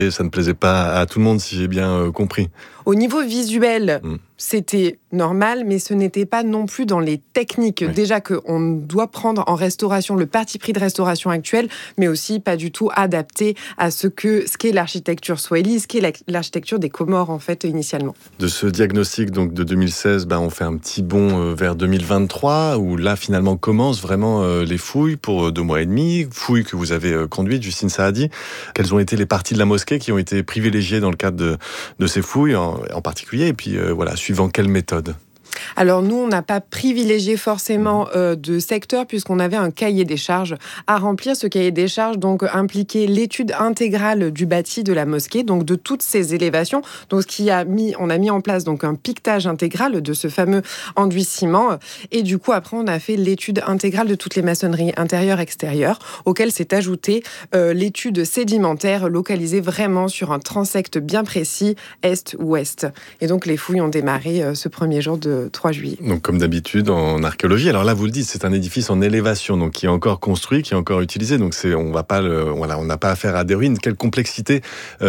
Et ça ne plaisait pas à tout le monde, si j'ai bien compris. Au niveau visuel, c'était normal, mais ce n'était pas non plus dans les techniques. Oui. Déjà qu'on doit prendre en restauration le parti pris de restauration actuelle, mais aussi pas du tout adapté à ce qu'est l'architecture swahili, ce qu'est l'architecture des Comores, en fait, initialement. De ce diagnostic donc, de 2016, on fait un petit bond vers 2023, où là, finalement, commencent vraiment les fouilles pour 2 mois et demi, fouilles que vous avez conduites, Justine Saadi. Quelles ont été les parties de la mosquée qui ont été privilégiées dans le cadre de ces fouilles en particulier, et puis suivant quelle méthode? Alors nous, on n'a pas privilégié forcément de secteur puisqu'on avait un cahier des charges à remplir. Ce cahier des charges donc impliquait l'étude intégrale du bâti de la mosquée, donc de toutes ces élévations. Donc on a mis en place donc un piquetage intégral de ce fameux enduit ciment, et du coup après on a fait l'étude intégrale de toutes les maçonneries intérieures extérieures, auquel s'est ajoutée l'étude sédimentaire localisée vraiment sur un transect bien précis est-ouest. Et donc les fouilles ont démarré ce premier jour de 3 juillet. Donc, comme d'habitude en archéologie. Alors là, vous le dites, c'est un édifice en élévation, donc qui est encore construit, qui est encore utilisé. Donc on n'a pas affaire à des ruines. Quelle complexité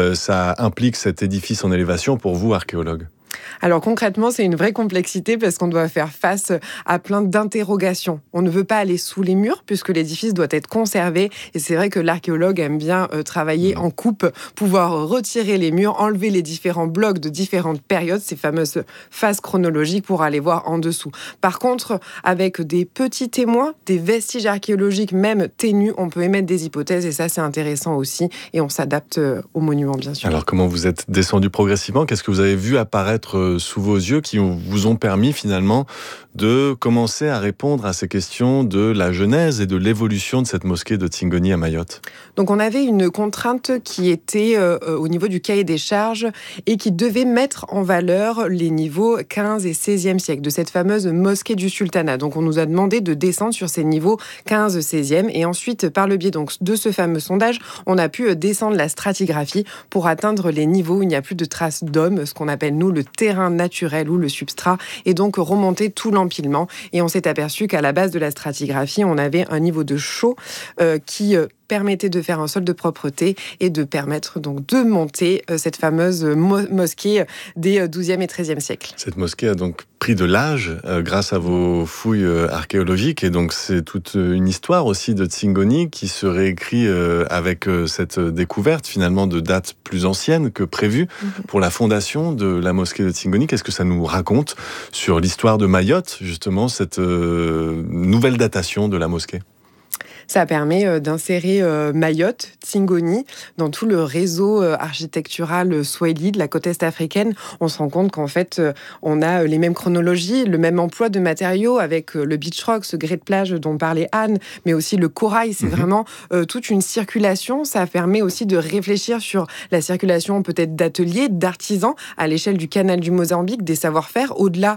ça implique, cet édifice en élévation, pour vous, archéologue? Alors concrètement, c'est une vraie complexité parce qu'on doit faire face à plein d'interrogations. On ne veut pas aller sous les murs puisque l'édifice doit être conservé. Et c'est vrai que l'archéologue aime bien travailler en coupe, pouvoir retirer les murs, enlever les différents blocs de différentes périodes, ces fameuses phases chronologiques, pour aller voir en dessous. Par contre, avec des petits témoins, des vestiges archéologiques même ténus, on peut émettre des hypothèses et ça, c'est intéressant aussi. Et on s'adapte aux monuments, bien sûr. Alors, comment vous êtes descendu progressivement? Qu'est-ce que vous avez vu apparaître sous vos yeux qui vous ont permis finalement de commencer à répondre à ces questions de la genèse et de l'évolution de cette mosquée de Tingoni à Mayotte? Donc on avait une contrainte qui était au niveau du cahier des charges et qui devait mettre en valeur les niveaux 15 et 16e siècle de cette fameuse mosquée du sultanat. Donc on nous a demandé de descendre sur ces niveaux 15, 16e, et ensuite par le biais donc de ce fameux sondage, on a pu descendre la stratigraphie pour atteindre les niveaux où il n'y a plus de traces d'hommes, ce qu'on appelle nous le terrain naturel ou le substrat, et donc remonter tout l'empilement. Et on s'est aperçu qu'à la base de la stratigraphie, on avait un niveau de chaux qui permettait de faire un sol de propreté et de permettre donc de monter cette fameuse mosquée des 12e et 13e siècles. Cette mosquée a donc pris de l'âge grâce à vos fouilles archéologiques, et donc c'est toute une histoire aussi de Tingoni qui se réécrit avec cette découverte finalement de dates plus anciennes que prévues pour la fondation de la mosquée de Tingoni. Qu'est-ce que ça nous raconte sur l'histoire de Mayotte, justement, cette nouvelle datation de la mosquée? Ça permet d'insérer Mayotte, Tingoni, dans tout le réseau architectural swahili de la côte est africaine. On se rend compte qu'en fait, on a les mêmes chronologies, le même emploi de matériaux avec le beach rock, ce grès de plage dont parlait Anne, mais aussi le corail. C'est vraiment toute une circulation. Ça permet aussi de réfléchir sur la circulation peut-être d'ateliers, d'artisans à l'échelle du canal du Mozambique, des savoir-faire au-delà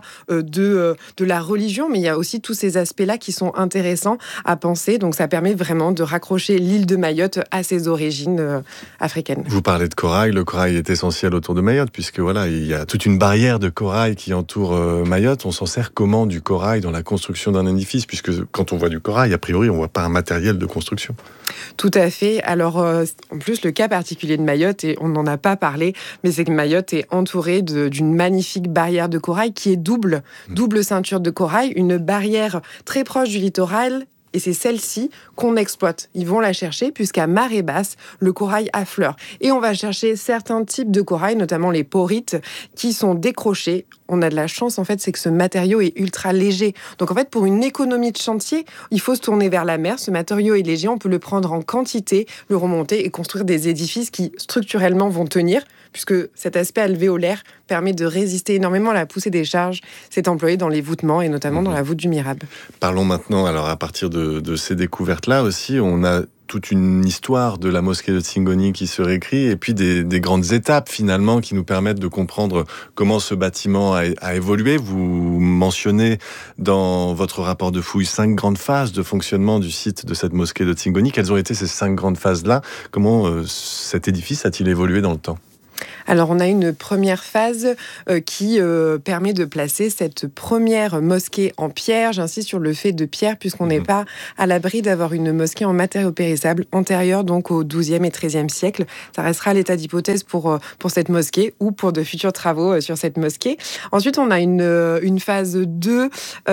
de la religion. Mais il y a aussi tous ces aspects-là qui sont intéressants à penser. Donc ça permet vraiment de raccrocher l'île de Mayotte à ses origines africaines. Vous parlez de corail, le corail est essentiel autour de Mayotte, puisque il y a toute une barrière de corail qui entoure Mayotte. On s'en sert comment du corail dans la construction d'un édifice, puisque quand on voit du corail, a priori, on ne voit pas un matériel de construction. Tout à fait. Alors, en plus, le cas particulier de Mayotte, et on n'en a pas parlé, mais c'est que Mayotte est entourée d'une magnifique barrière de corail qui est double ceinture de corail, une barrière très proche du littoral. Et c'est celle-ci qu'on exploite. Ils vont la chercher puisqu'à marée basse, le corail affleure. Et on va chercher certains types de corail, notamment les porites, qui sont décrochés. On a de la chance, en fait, c'est que ce matériau est ultra léger. Donc, en fait, pour une économie de chantier, il faut se tourner vers la mer. Ce matériau est léger, on peut le prendre en quantité, le remonter et construire des édifices qui, structurellement, vont tenir, puisque cet aspect alvéolaire permet de résister énormément à la poussée des charges. C'est employé dans les voûtements et notamment dans la voûte du Mirab. Parlons maintenant, alors à partir de ces découvertes-là aussi, on a toute une histoire de la mosquée de Tingoni qui se réécrit, et puis des grandes étapes finalement qui nous permettent de comprendre comment ce bâtiment a évolué. Vous mentionnez dans votre rapport de fouille 5 grandes phases de fonctionnement du site de cette mosquée de Tingoni. Quelles ont été ces 5 grandes phases-là? Comment cet édifice a-t-il évolué dans le temps? Alors, on a une première phase qui permet de placer cette première mosquée en pierre. J'insiste sur le fait de pierre, puisqu'on n'est pas à l'abri d'avoir une mosquée en matériaux périssables antérieure donc au XIIe et XIIIe siècle. Ça restera à l'état d'hypothèse pour cette mosquée ou pour de futurs travaux sur cette mosquée. Ensuite, on a une phase 2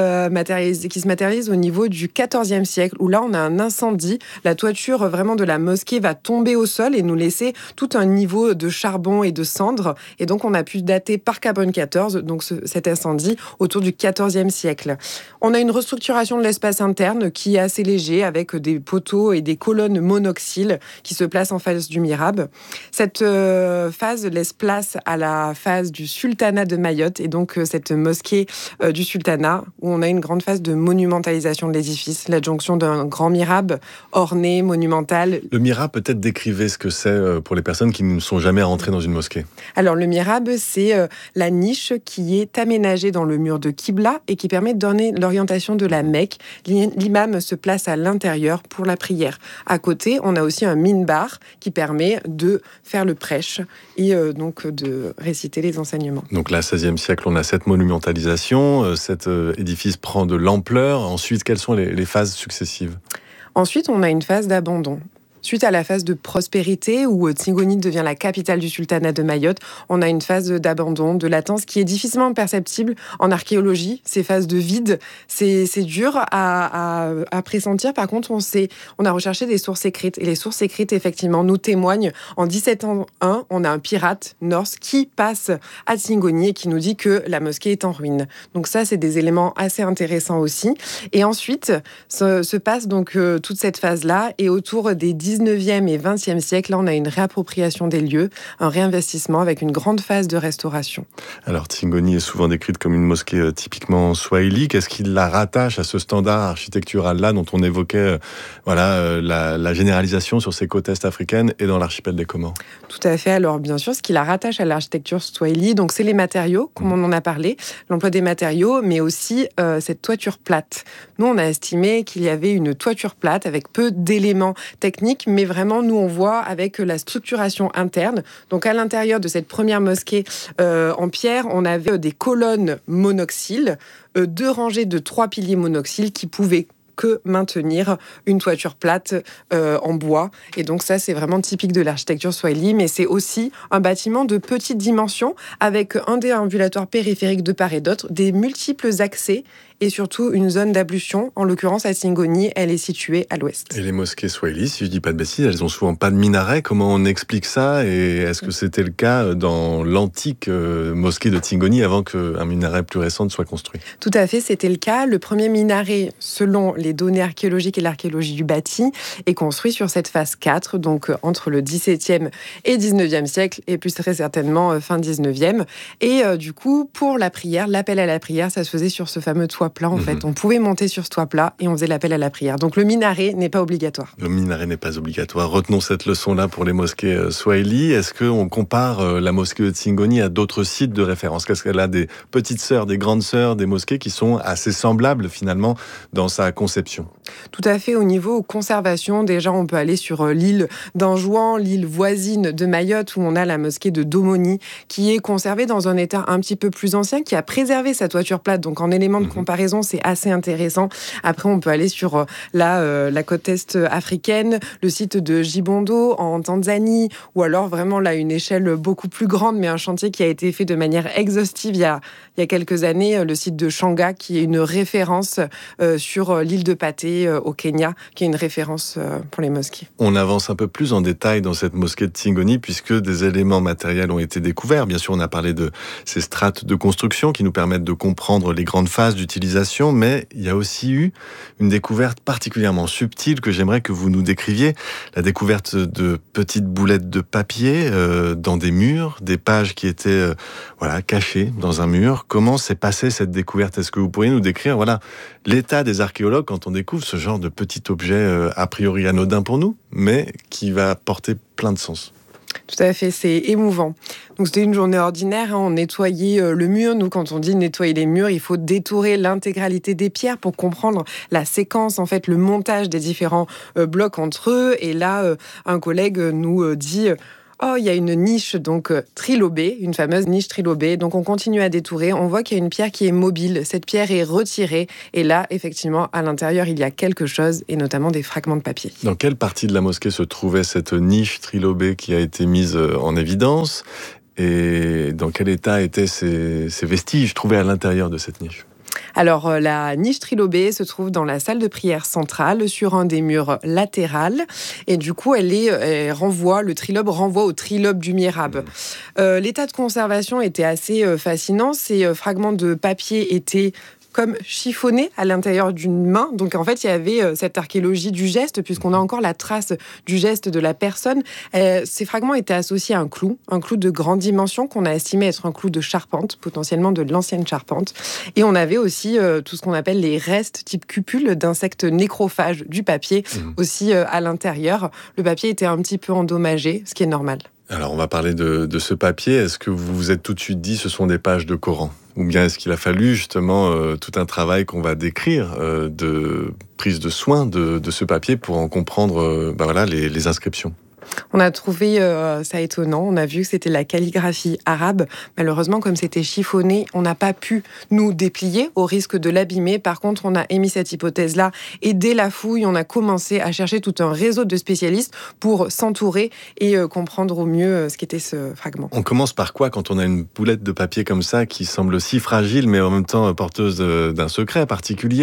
qui se matérialise au niveau du XIVe siècle, où là, on a un incendie. La toiture vraiment de la mosquée va tomber au sol et nous laisser tout un niveau de charbon et de cendres. Et donc, on a pu dater par carbone 14 donc cet incendie autour du XIVe siècle. On a une restructuration de l'espace interne qui est assez léger, avec des poteaux et des colonnes monoxyles qui se placent en face du mihrab. Cette phase laisse place à la phase du sultanat de Mayotte, et donc cette mosquée du sultanat, où on a une grande phase de monumentalisation de l'édifice, l'adjonction d'un grand mihrab orné, monumental. Le mihrab, peut-être décrivez ce que c'est pour les personnes qui ne sont jamais rentrées dans une mosquée. Alors le mihrab, c'est la niche qui est aménagée dans le mur de Qibla et qui permet de donner l'orientation de la Mecque. L'imam se place à l'intérieur pour la prière. À côté, on a aussi un minbar qui permet de faire le prêche et donc de réciter les enseignements. Donc là, 16e siècle, on a cette monumentalisation, cet édifice prend de l'ampleur. Ensuite, quelles sont les phases successives ? Ensuite, on a une phase d'abandon. Suite à la phase de prospérité, où Tsingoni devient la capitale du sultanat de Mayotte, on a une phase d'abandon, de latence, qui est difficilement perceptible en archéologie. Ces phases de vide, c'est dur à pressentir. Par contre, on a recherché des sources écrites. Et les sources écrites, effectivement, nous témoignent. En 1701, on a un pirate norse qui passe à Tsingoni et qui nous dit que la mosquée est en ruine. Donc ça, c'est des éléments assez intéressants aussi. Et ensuite, se passe donc toute cette phase-là. Et autour des 19e et 20e siècle, là, on a une réappropriation des lieux, un réinvestissement avec une grande phase de restauration. Alors, Tsingoni est souvent décrite comme une mosquée typiquement swahili. Qu'est-ce qui la rattache à ce standard architectural-là dont on évoquait la généralisation sur ces côtes est africaines et dans l'archipel des Comores ? Tout à fait. Alors, bien sûr, ce qui la rattache à l'architecture swahili, donc c'est les matériaux, comme on en a parlé, l'emploi des matériaux, mais aussi cette toiture plate. Nous, on a estimé qu'il y avait une toiture plate avec peu d'éléments techniques, mais vraiment, nous, on voit avec la structuration interne. Donc, à l'intérieur de cette première mosquée en pierre, on avait des colonnes monoxyles, 2 rangées de 3 piliers monoxyles qui pouvaient que maintenir une toiture plate en bois. Et donc ça, c'est vraiment typique de l'architecture swahili, mais c'est aussi un bâtiment de petite dimension avec un déambulatoire périphérique de part et d'autre, des multiples accès et surtout une zone d'ablution. En l'occurrence, à Tsingoni, elle est située à l'ouest. Et les mosquées swahili, si je dis pas de bêtises, elles ont souvent pas de minaret. Comment on explique ça ? Et est-ce que c'était le cas dans l'antique mosquée de Tsingoni avant qu'un minaret plus récent soit construit ? Tout à fait, c'était le cas. Le premier minaret, selon les données archéologiques et l'archéologie du bâti, est construit sur cette phase 4, donc entre le XVIIe et XIXe siècle, et plus très certainement fin XIXe. Et du coup, pour la prière, l'appel à la prière, ça se faisait sur ce fameux toit plat, en fait. On pouvait monter sur ce toit plat et on faisait l'appel à la prière. Donc le minaret n'est pas obligatoire. Le minaret n'est pas obligatoire. Retenons cette leçon-là pour les mosquées swahili. Est-ce qu'on compare la mosquée de Tsingoni à d'autres sites de référence ? Est-ce qu'elle a des petites sœurs, des grandes sœurs, des mosquées qui sont assez semblables finalement dans sa conception ? Tout à fait. Au niveau conservation, déjà on peut aller sur l'île d'Anjouan, l'île voisine de Mayotte, où on a la mosquée de Domoni, qui est conservée dans un état un petit peu plus ancien, qui a préservé sa toiture plate. Donc en élément de comparaison, c'est assez intéressant. Après, on peut aller sur la côte est africaine, le site de Jibondo en Tanzanie, ou alors vraiment là une échelle beaucoup plus grande, mais un chantier qui a été fait de manière exhaustive il y a quelques années, le site de Shanga, qui est une référence sur l'île de Paté au Kenya, qui est une référence pour les mosquées. On avance un peu plus en détail dans cette mosquée de Tsingoni, puisque des éléments matériels ont été découverts. Bien sûr, on a parlé de ces strates de construction qui nous permettent de comprendre les grandes phases d'utilisation, mais il y a aussi eu une découverte particulièrement subtile que j'aimerais que vous nous décriviez. La découverte de petites boulettes de papier dans des murs, des pages qui étaient cachées dans un mur. Comment s'est passée cette découverte ? Est-ce que vous pourriez nous décrire l'état des archéologues quand on découvre ce genre de petit objet a priori anodin pour nous, mais qui va porter plein de sens ? Tout à fait, c'est émouvant. Donc c'était une journée ordinaire, on nettoyait le mur. Nous, quand on dit nettoyer les murs, il faut détourer l'intégralité des pierres pour comprendre la séquence, en fait, le montage des différents blocs entre eux. Et là, un collègue nous dit Oh, il y a une niche donc trilobée, une fameuse niche trilobée. Donc on continue à détourer, on voit qu'il y a une pierre qui est mobile. Cette pierre est retirée et là, effectivement, à l'intérieur, il y a quelque chose et notamment des fragments de papier. Dans quelle partie de la mosquée se trouvait cette niche trilobée qui a été mise en évidence et dans quel état étaient ces vestiges trouvés à l'intérieur de cette niche ? Alors, la niche trilobée se trouve dans la salle de prière centrale, sur un des murs latéraux. Et du coup, le trilobe renvoie au trilobe du mihrab. L'état de conservation était assez fascinant. Ces fragments de papier étaient comme chiffonnés à l'intérieur d'une main. Donc en fait, il y avait cette archéologie du geste, puisqu'on a encore la trace du geste de la personne. Ces fragments étaient associés à un clou de grande dimension qu'on a estimé être un clou de charpente, potentiellement de l'ancienne charpente. Et on avait aussi tout ce qu'on appelle les restes type cupule d'insectes nécrophages du papier aussi à l'intérieur. Le papier était un petit peu endommagé, ce qui est normal. Alors on va parler de ce papier. Est-ce que vous vous êtes tout de suite dit ce sont des pages de Coran ? Ou bien est-ce qu'il a fallu justement tout un travail qu'on va décrire de prise de soin de ce papier pour en comprendre les inscriptions ? On a trouvé ça étonnant, on a vu que c'était la calligraphie arabe. Malheureusement, comme c'était chiffonné, on n'a pas pu nous déplier au risque de l'abîmer. Par contre, on a émis cette hypothèse-là et dès la fouille, on a commencé à chercher tout un réseau de spécialistes pour s'entourer et comprendre au mieux ce qu'était ce fragment. On commence par quoi quand on a une boulette de papier comme ça qui semble si fragile mais en même temps porteuse d'un secret particulier ?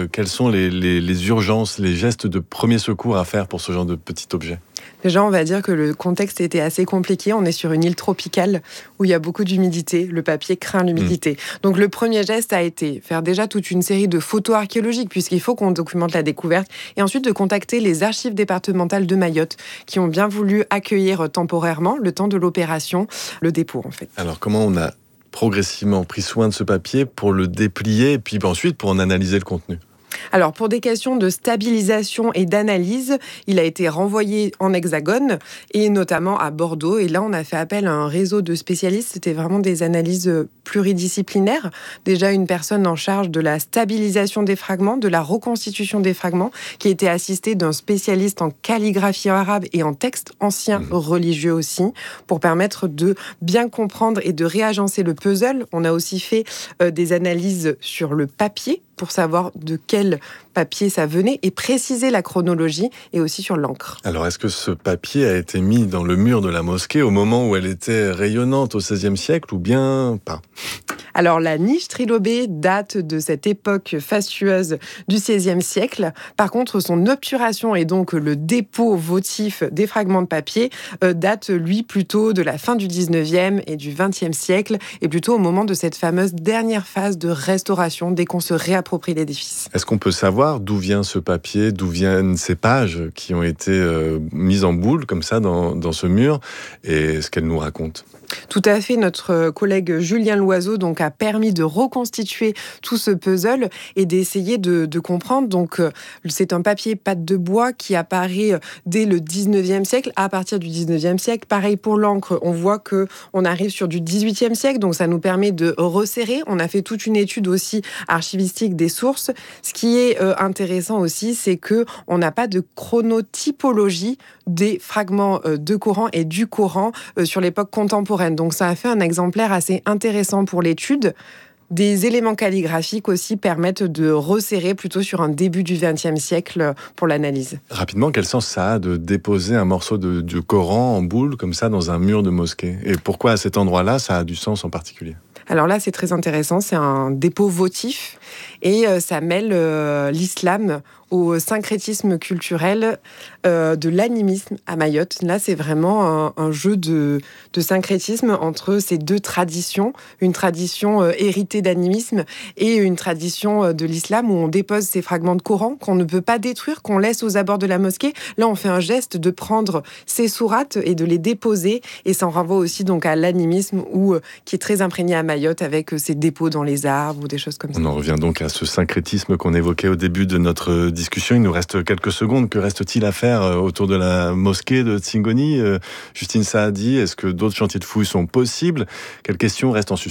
Quelles sont les urgences, les gestes de premier secours à faire pour ce genre de petit objet ? Déjà, on va dire que le contexte était assez compliqué. On est sur une île tropicale où il y a beaucoup d'humidité. Le papier craint l'humidité. Donc, le premier geste a été faire déjà toute une série de photos archéologiques, puisqu'il faut qu'on documente la découverte, et ensuite de contacter les archives départementales de Mayotte, qui ont bien voulu accueillir temporairement, le temps de l'opération, le dépôt, en fait. Alors, comment on a progressivement pris soin de ce papier pour le déplier, et puis ensuite pour en analyser le contenu ? Alors, pour des questions de stabilisation et d'analyse, il a été renvoyé en Hexagone et notamment à Bordeaux. Et là, on a fait appel à un réseau de spécialistes. C'était vraiment des analyses pluridisciplinaires. Déjà, une personne en charge de la stabilisation des fragments, de la reconstitution des fragments, qui était assistée d'un spécialiste en calligraphie arabe et en texte ancien religieux aussi, pour permettre de bien comprendre et de réagencer le puzzle. On a aussi fait des analyses sur le papier, pour savoir de quel papier ça venait et préciser la chronologie et aussi sur l'encre. Alors, est-ce que ce papier a été mis dans le mur de la mosquée au moment où elle était rayonnante au XVIe siècle ou bien pas ? Alors, la niche trilobée date de cette époque fastueuse du XVIe siècle. Par contre, son obturation et donc le dépôt votif des fragments de papier date, lui, plutôt de la fin du XIXe et du XXe siècle et plutôt au moment de cette fameuse dernière phase de restauration dès qu'on se réapproprie l'édifice. Est-ce qu'on peut savoir d'où vient ce papier, d'où viennent ces pages qui ont été mises en boule comme ça dans ce mur et ce qu'elles nous racontent ? Tout à fait, notre collègue Julien Loiseau donc, a permis de reconstituer tout ce puzzle et d'essayer de comprendre. Donc, c'est un papier pâte de bois qui apparaît dès le 19e siècle, à partir du 19e siècle. Pareil pour l'encre, on voit qu'on arrive sur du 18e siècle, donc ça nous permet de resserrer. On a fait toute une étude aussi archivistique des sources. Ce qui est intéressant aussi, c'est qu'on n'a pas de chronotypologie des fragments de Coran et du Coran sur l'époque contemporaine. Donc ça a fait un exemplaire assez intéressant pour l'étude. Des éléments calligraphiques aussi permettent de resserrer plutôt sur un début du XXe siècle pour l'analyse. Rapidement, quel sens ça a de déposer un morceau du Coran en boule comme ça dans un mur de mosquée ? Et pourquoi à cet endroit-là, ça a du sens en particulier ? Alors là, c'est très intéressant, c'est un dépôt votif et ça mêle l'islam au syncrétisme culturel de l'animisme à Mayotte. Là, c'est vraiment un jeu de syncrétisme entre ces deux traditions, une tradition héritée d'animisme et une tradition de l'islam où on dépose ces fragments de Coran qu'on ne peut pas détruire, qu'on laisse aux abords de la mosquée. Là, on fait un geste de prendre ces sourates et de les déposer et ça en renvoie aussi donc à l'animisme qui est très imprégné à Mayotte avec ces dépôts dans les arbres ou des choses comme ça. On en revient donc à ce syncrétisme qu'on évoquait au début de notre discussion. Il nous reste quelques secondes. Que reste-t-il à faire autour de la mosquée de Tsingoni ? Justine Saadi, est-ce que d'autres chantiers de fouilles sont possibles ? Quelles questions restent en suspens ?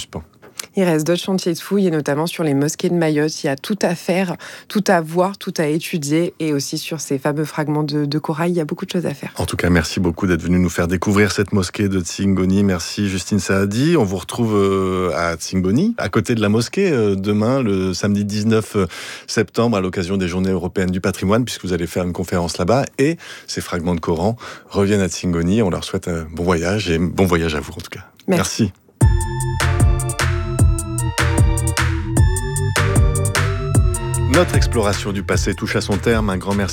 Il reste d'autres chantiers de fouilles, et notamment sur les mosquées de Mayotte. Il y a tout à faire, tout à voir, tout à étudier, et aussi sur ces fameux fragments de corail, il y a beaucoup de choses à faire. En tout cas, merci beaucoup d'être venu nous faire découvrir cette mosquée de Tsingoni. Merci Justine Saadi. On vous retrouve à Tsingoni, à côté de la mosquée, demain, le samedi 19 septembre, à l'occasion des Journées européennes du patrimoine, puisque vous allez faire une conférence là-bas, et ces fragments de Coran reviennent à Tsingoni. On leur souhaite un bon voyage, et bon voyage à vous en tout cas. Merci. Notre exploration du passé touche à son terme. Un grand merci